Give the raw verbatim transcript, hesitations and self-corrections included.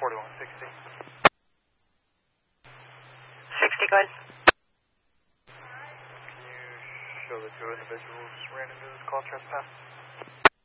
forty-one sixty. sixty, go ahead. Can you show the two individuals ran into this call trespass?